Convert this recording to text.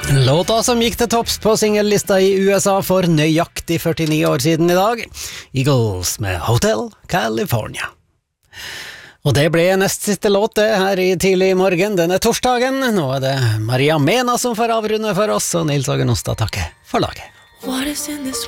Låta som gikk til topps på singellista i USA for nøyaktig 49 år siden i dag, Eagles med Hotel California. Og det ble nest siste låt det her i tidlig morgen, denne torsdagen. Nå er det Maria Mena som får avrunde for oss, og Nils Åge Nostad takker for laget. What is in this